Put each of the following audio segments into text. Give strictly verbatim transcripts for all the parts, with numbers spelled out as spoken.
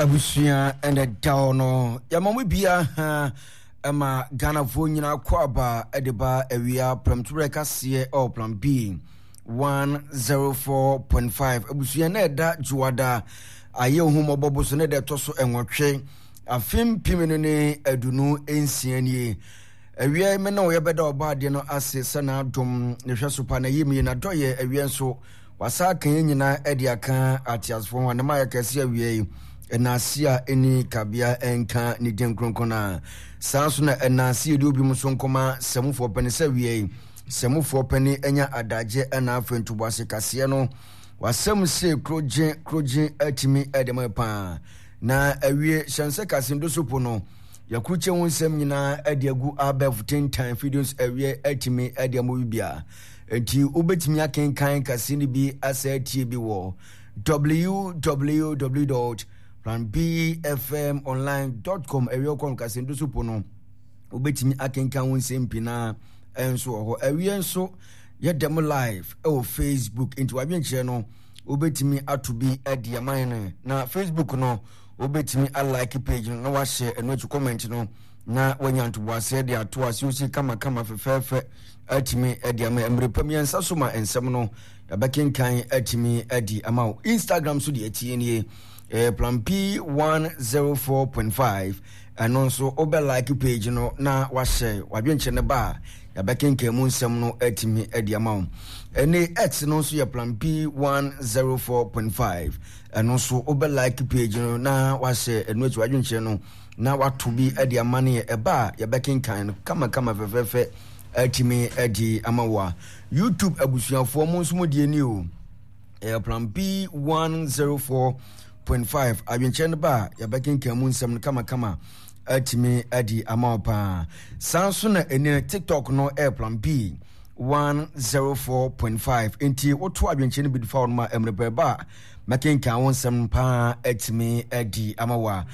abusia ene daono yamamu bia ha ama Ghana fo nyina kwaba edeba awia premture kase o plan B one oh four point five abusia na eda juwada aye ohumo boboso na de toso enwotwe afim pimenu ne adunu ensianie awia me na oyebeda obade no ase sana dom ne hwesopa na yemi na doye awia nso wasa kan nyina edi aka atiasfo wan ma yakase awia enasia eni kabia enka ni denkronkona sanso na enasia de obi musonkoma semufo penisa awia semufo pani enya adaje na afentubase kase no wasem se kroje kroje atimi edemapa na awie shanse kase ndosopo no yakruche wonsem nyina adiagu above ten time videos awie atimi adiamo bibia enti obetimi akenkan kase ni bi asatie bi wo w w w dot plan b f m online dot com awie kon kase ndosopo no obetimi akenkan wonsem pina enso ho awie enso yedem live o Facebook into abienche no obetimi atubi adiaman na Facebook no obetimi a like page no wa share eno to comment no na wanyanto wase de ato ase kama kama fefefe atimi adiaman emrepam yensa so ma ensem no yabekenkan atimi adi ama Instagram so de atie nie eh plan P one oh four point five and so obe like page no na wa share wabienche ne ba yabekenkan mu nsem no atimi adi ama ene X no so ya plan P one oh four point five and so obe like page no na wa share eno atu wabienche no na watu bi adi amane eba yabekenkan kama kama fefefe atimi adi ama wa YouTube abusuafo mo nso mo die ni o eh plan P one oh four point five abienche ba yabekenkan mu nsem kama kama atimi adi amapa sanso na eni TikTok no airplan B one oh four point five enti woto adwenche ne bidifa on ma emrebe ba makenka wonsem pa atimi adi amawa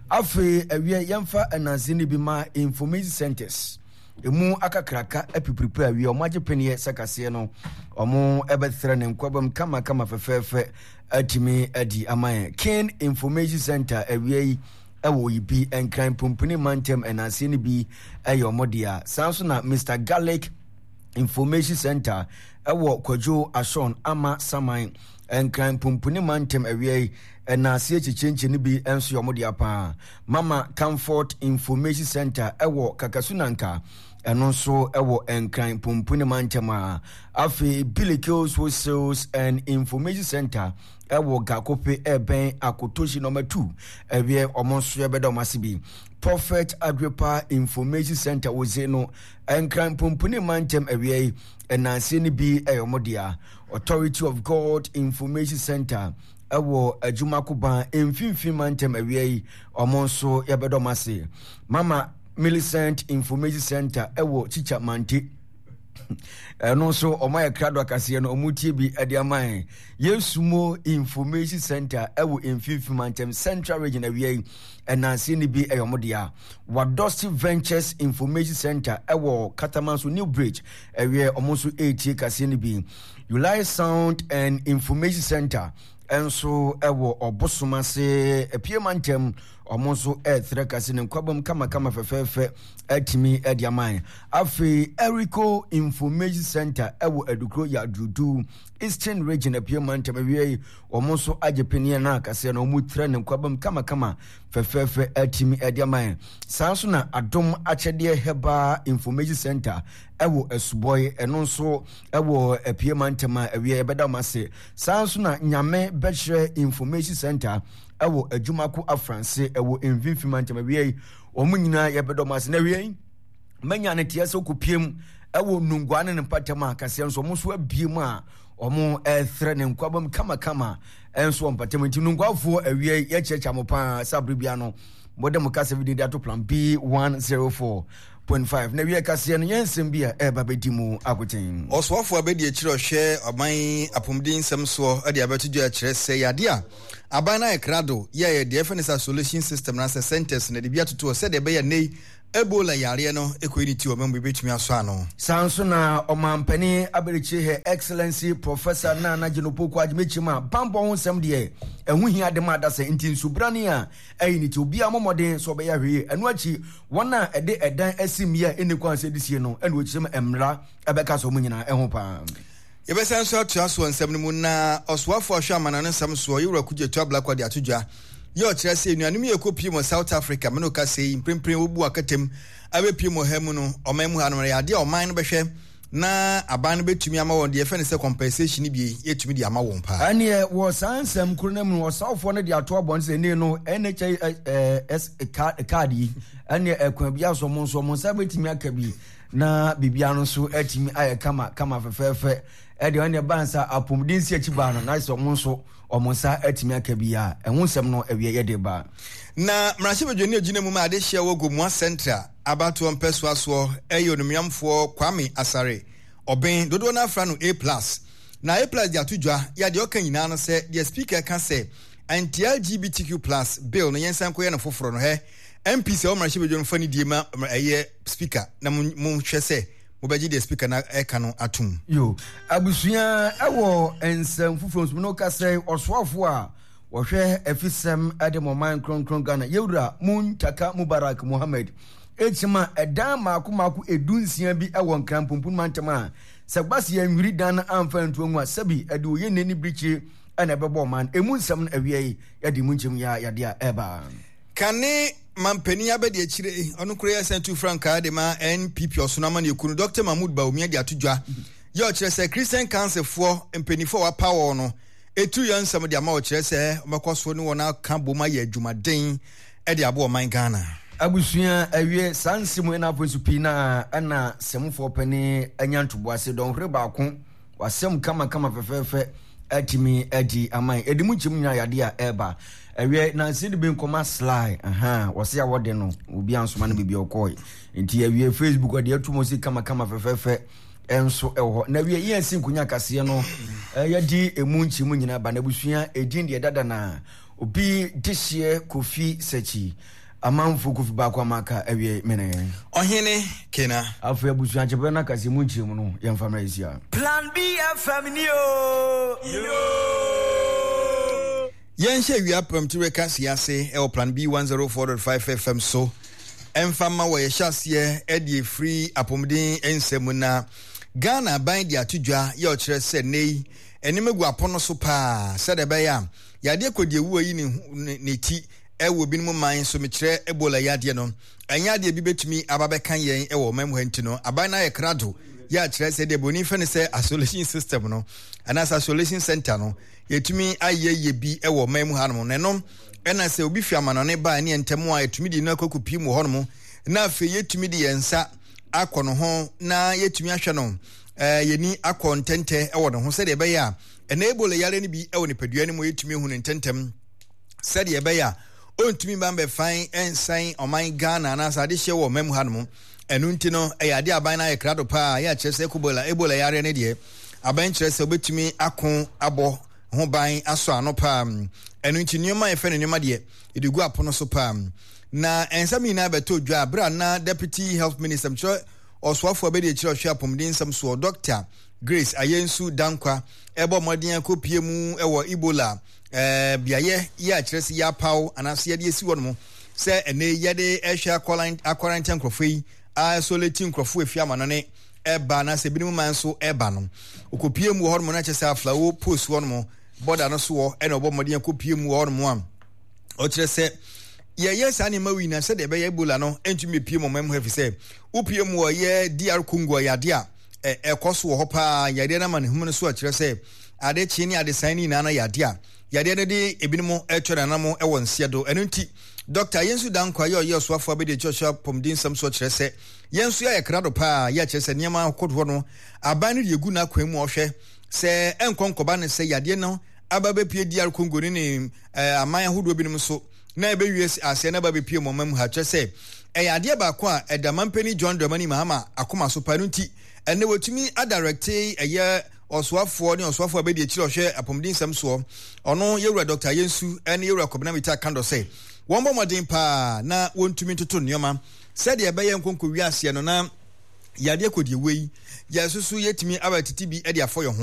afi awie yemfa ananse ne bi ma information centers emu akakraka apipripa awie o maje penie sakase no omo ebethre ne nkwabam kama kama fefefe atimi adi amaye Ken Information Center awie ewo yibi enkran pumpuni mantem enase ni bi eyo modia sanso na Mister Garlic Information Center ewo Kwajo Ashon ama Saman enkran pumpuni mantem awie enase chichenche ni bi enso yo modia pa Mama Comfort Information Center ewo Kakasunanka eno so ewo enkran pumpuni mantema afi Bilikos Sales and Information Center ewo Gakope eben Akotoshi number two ewie omonso yebeda masibi Prophet Agrippa Information Center wozeno enkran pumpuni mantem ewie enanse ni bi eyomodia Authority of God Information Center ewo ajumakuba emfimfim mantem ewie omonso yebeda masi Mama Millicent Information Center ewo Chicha Manti eno so omaya krado akase no omutie bi adiaman Yesumo Information Center ewo emfimfim mantem Central Region awie enanse ni bi eyomodia Wadosti Ventures Information Center ewo Katamanso New Bridge awie omonso eighty kase ni bi Ulai Sound and Information Center enso ewo obosomase epie mantem omonso ethre kase ne kwabam kama kama fefefe atimi adiaman afi Erico Information Center ewo Edukro ya Dudu Eastern Region epie mantem awie omonso agepenia na kase na omutre ne kwabam kama kama fefefe atimi adiaman sanso na Adom Achede Heba Information Center ewo Esuboy enonso ewo epie mantem awie ebeda mase sanso na Nyame Bechre Information Center ewo Ajumaku Afranse ewo Envimfimantem awie omunyina yebedo mas na awie manya ne tiase okupiem ewo nungwane ne patema kase nso omo so abiem a omo ethre ne nkwabam kama kama enso mpatem nti nungwafo awie ye checha mopa sabribia no modem kase video dato plan B one oh four point five na wie kase no yensem bia e babedimu akoten oswafo abedi akire ohwe oman apomdin nsem so ade abetudu akire se yade a aban na ekrado ye ye de fenisa solution system na centers na de bia toto se de be ye nei Ebola yare no equity o member betumi aso ano. Sanso na omampani aberichi he excellency professor Nana Jinopoko Ajimechima bambo ho nsem de ehu hia de ma dase ntin subrani a eyi ni ti obi amomode so be ya hwe enu achi wona ede edan asimia eni kwanse disie no enu ochim emra ebeka so munyina ehu pa. Yebesa nso atua so nsem no mu na oswafo ahwa amana no nsem so yewura kugyetu ablakwa de atodwa yo kire se enuanum ye kopie mo South Africa me no ka sei mprempren obu akatem abepie mo ha mu no oman mu ha no ya de oman no behwe na aban no betumi ama won de efe ne se compensation bi yetumi de ama won pa ane wo sansem kurunam no South no de ato abon se ne no N H S card yi ane ekwan bia so mo nso mo sa betumi aka bi na bibia no so atimi aye kama kama fefefe e de ane bansa apomdin si achiba no na so mo nso omonsa atimi aka bi a ehun sem no awie ye de ba na mrahye bedwani agina mu ma ade hye wo Gomua Central abato mpeso aso eyo numiamfo Kwame Asare oben dodo na afra no A plus na A plus de atodwa ya de okan nyina no se the speaker can say anti L G B T Q plus bill no yensan koye no foforo no he M P se o mrahye bedwani fani die ma eye speaker na mu hwe se obeji the speaker na eka no atum yo abusua ewo ensem foforo no ka se oswafo a wohwe efisem ade moman kronkron Ghana yewura Muntaka Mubarak Muhammad echima edan maako maako edunsia bi ewo nkran pompun mantama se gbase ya nwiri dan amfa ntuonwa sabi ade oye neni brichi ana ebebo man emu nsem na awie ya de munchim ya ya de eba kane mampani abedi akire onu kure ya sentu franka de ma N P P osonama ne kunu Doctor Mahmoud Baumia de atodwa yo kire se Christian Council for mpanifo wa power no etu ya nsam de ama o kire se omekoso ne wona ka boma ya adwumaden e de abo man Ghana abusua awie sansimu na afonsu pina ana semfo pani anyantobo ase don hre baako wasem kama kama fefefe atimi adi aman edimu chim nya yade a eba awie na sidi ben koma slide aha wose ya wode no obi ansoma na bibi okoi enti awie Facebook ade atumo si kama kama fefefe enso eho na awie yensi nkunya kase no yadi emu nchim nyina ba na abusua edin de dada na obi dihye Kofi Sechi amanfo Kofi ba kwa maka awie mene ohene kena afu abusu achebe na kasi mu nchim no yemfa mraisia Plan B F M ni o yo yenshe wi apam ti reka siase e Plan B one oh four point five F M so emfa ma wo ye hyase e de free apomdin ensem na Ghana ban de atodwa ye o kire se nei enimegu apono so pa se de be ya ya de kodie wu yi ne ne ti ewo binum man so me kire Ebola yade no anya de bi betumi ababekan yen ewo mamu hanti no aban na ye krado ya kire se de boni fe ne se isolation system no ana isolation center no yetumi ayeye bi ewo mamu hanom ne no ena se obi fi amano ne ba ne entemu a yetumi di na kokupi mu honom na afi yetumi di yensa akono ho na yetumi ahwe no eh yeni akontente ewo no ho se de be ya ena Ebola yare ne bi ewo ne padua ne mo yetumi hu ne ntentem se de be ya ontumi bambe fine ensign oman Ghana na sa de hye wo mamu hanom enu nti no eyade aban na ye krado pa ya kyerese Ebola Ebola yare ne de aban kyerese obetumi akon abo ho ban aso anopa enu nti nyoma ye fe ne nyoma de edigu apono so pa na ensami na beto dwa abra na deputy health minister mcho oswafo abedi e kire hwe apomdin sam so Doctor Grace Ayensu Dankwa ebo modin akopie mu ewo Ebola eh biaye ya kyerese ya paw anaso ye de esi wono se ene ye de ehwe quarantine crofei isolate crofo efi amano ne eba na se binimu man so eba no okopie mu ho no na kyerese aflawo post wono mo border no so ene obo modin akopie mu ho no mo am o kyerese ye yes ani mawi na se de be Ebola no entumi pie mo mam hefi se upie mu ye D R Congo yade a e ekoso ho pa yade na man hum no so a kyerese ade chi ni ade san ni na na yade a yade ne de ebinimo etwere na mo ewo nsiedo eno nti Doctor Yensu Dankwa yo ye so afo abede church pomdin sam so kyerese yensu ya krado pa ya kyerese niam akodo no aban ne yegu na kwan mu ohwe se enkonkoba ne se yade no ababe pie D R Congo ni ne aman ahodo binim so na ebe U S ase na ababe pie momam ha kyerese e yade ba ko a edamampani John Dramani Mahama akoma so pa no nti ene wotumi adirect eye oswafo ne oswafo abedi e kire ohwe apomdin sam so ono yewura Doctor Yensu ene yewura Kobna Mita kando say won bo modin pa na wontumi toto nioma said the Bayan Conco Yasia no na Yadia could you way, Yasusu yet me about T B Edia for your